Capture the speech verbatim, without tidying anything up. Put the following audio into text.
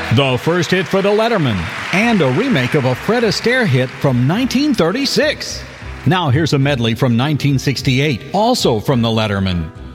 The first hit for the Letterman, and a remake of a Fred Astaire hit from nineteen thirty-six. Now here's a medley from nineteen sixty-eight, also from the Letterman.